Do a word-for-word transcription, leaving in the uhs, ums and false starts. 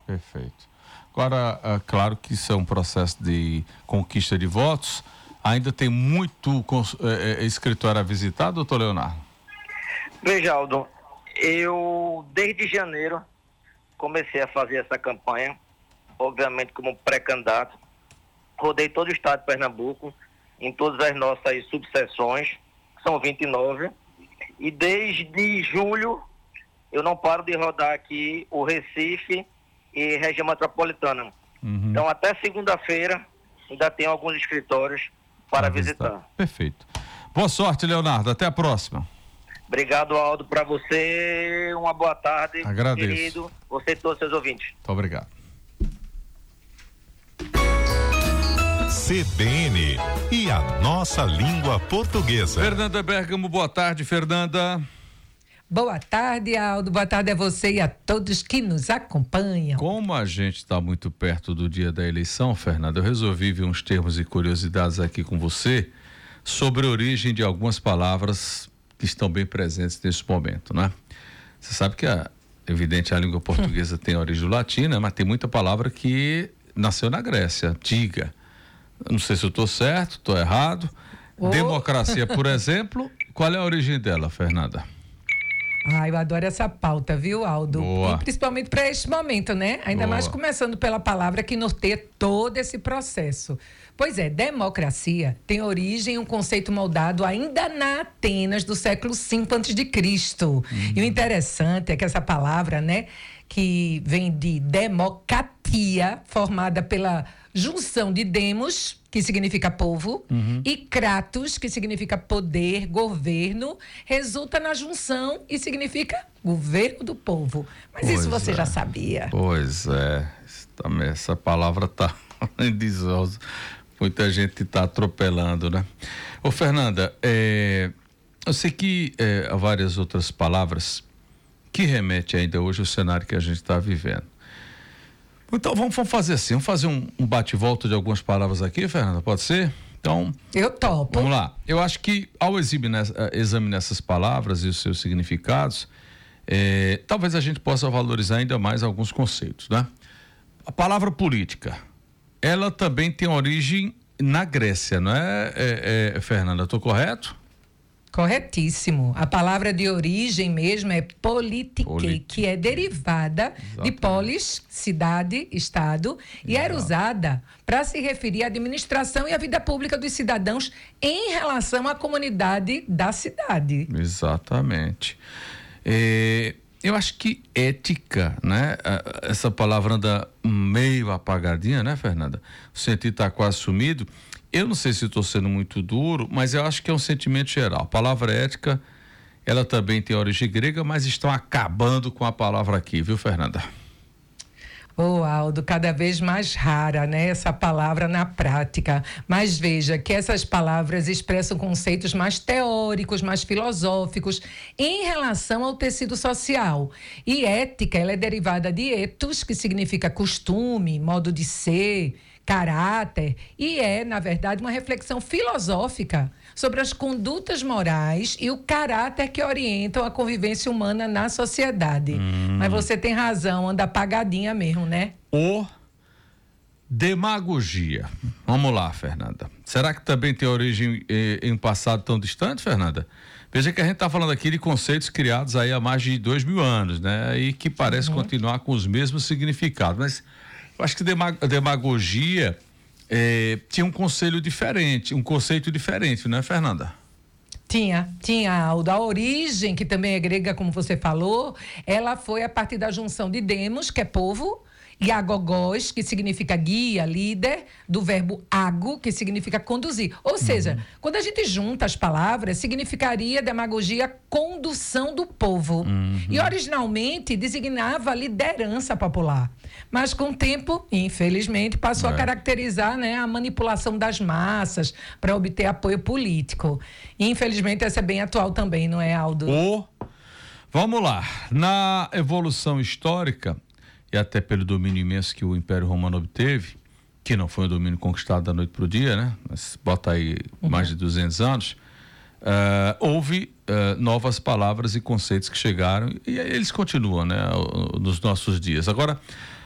Perfeito. Agora, é claro que isso é um processo de conquista de votos. Ainda tem muito é, escritório a visitar, doutor Leonardo? Veja, Aldo, eu desde janeiro comecei a fazer essa campanha, obviamente como pré-candidato. Rodei todo o estado de Pernambuco, em todas as nossas subseções, são vinte e nove, e desde julho eu não paro de rodar aqui o Recife e região metropolitana. Uhum. Então até segunda-feira ainda tem alguns escritórios para visitar. visitar. Perfeito. Boa sorte, Leonardo. Até a próxima. Obrigado, Aldo, para você. Uma boa tarde. Agradeço. Querido, você e todos os seus ouvintes. Muito obrigado. C B N e a nossa língua portuguesa. Fernanda Bergamo, boa tarde, Fernanda. Boa tarde, Aldo. Boa tarde a você e a todos que nos acompanham. Como a gente está muito perto do dia da eleição, Fernanda, eu resolvi ver uns termos e curiosidades aqui com você sobre a origem de algumas palavras que estão bem presentes nesse momento, né? Você sabe que, é evidente, a língua portuguesa tem origem latina, mas tem muita palavra que nasceu na Grécia, antiga. Não sei se eu estou certo, estou errado. Oh. Democracia, por exemplo, qual é a origem dela, Fernanda? Ah, eu adoro essa pauta, viu, Aldo? Boa. E principalmente para este momento, né? Ainda Boa. mais começando pela palavra que norteia todo esse processo. Pois é, democracia tem origem em um conceito moldado ainda na Atenas do século cinco antes de Cristo. Uhum. E o interessante é que essa palavra, né, que vem de democratia, formada pela junção de demos, que significa povo, uhum. e kratos, que significa poder, governo, resulta na junção e significa governo do povo. Mas pois isso você é. já sabia. Pois é, essa palavra está em desuso. Muita gente está atropelando, né? Ô, Fernanda, é, eu sei que é, há várias outras palavras que remetem ainda hoje ao cenário que a gente está vivendo. Então vamos, vamos fazer assim, vamos fazer um, um bate-volta de algumas palavras aqui, Fernanda, pode ser? Então, eu topo. Vamos lá. Eu acho que ao examinar, examinar essas palavras e os seus significados, é, talvez a gente possa valorizar ainda mais alguns conceitos, né? A palavra política, ela também tem origem na Grécia, não é, é, é Fernanda? Estou correto? Corretíssimo. A palavra de origem mesmo é politike, Polit... que é derivada Exatamente. de polis, cidade, estado, e Exato. era usada para se referir à administração e à vida pública dos cidadãos em relação à comunidade da cidade. Exatamente. É, eu acho que ética, né? Essa palavra anda meio apagadinha, né, Fernanda? O sentido está quase sumido. Eu não sei se estou sendo muito duro, mas eu acho que é um sentimento geral. A palavra ética, ela também tem origem grega, mas estão acabando com a palavra aqui, viu, Fernanda? Ô, Aldo, cada vez mais rara, né, essa palavra na prática. Mas veja que essas palavras expressam conceitos mais teóricos, mais filosóficos em relação ao tecido social. E ética, ela é derivada de ethos, que significa costume, modo de ser, caráter, e é, na verdade, uma reflexão filosófica sobre as condutas morais e o caráter que orientam a convivência humana na sociedade. Hum. Mas você tem razão, anda apagadinha mesmo, né? O demagogia. Vamos lá, Fernanda. Será que também tem origem eh, em um passado tão distante, Fernanda? Veja que a gente está falando aqui de conceitos criados aí há mais de dois mil anos, né? E que parece uhum. continuar com os mesmos significados, mas eu acho que a demagogia eh, tinha um conselho diferente, um conceito diferente, não é, Fernanda? Tinha, tinha, Aldo. A origem, que também é grega, como você falou, ela foi a partir da junção de demos, que é povo, e agogós, que significa guia, líder, do verbo ago, que significa conduzir. Ou seja, uhum. quando a gente junta as palavras, significaria demagogia condução do povo. Uhum. E originalmente designava liderança popular. Mas com o tempo, infelizmente, passou é. a caracterizar, né, a manipulação das massas para obter apoio político. E, infelizmente, essa é bem atual também, não é, Aldo? Oh, vamos lá. Na evolução histórica, e até pelo domínio imenso que o Império Romano obteve, que não foi um domínio conquistado da noite para o dia, né? Mas bota aí uhum. mais de duzentos anos, uh, houve uh, novas palavras e conceitos que chegaram, e eles continuam, né? Nos nossos dias. Agora,